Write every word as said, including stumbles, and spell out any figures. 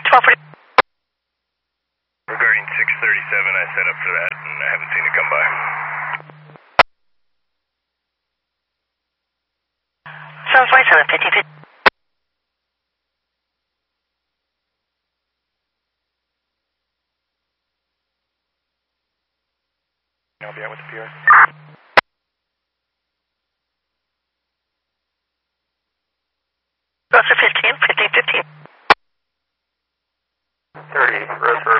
twelve forty. Regarding six thirty-seven, I set up for that, and I haven't seen it come by. seven forty-seven, fifteen fifty. I'll be out with the P R.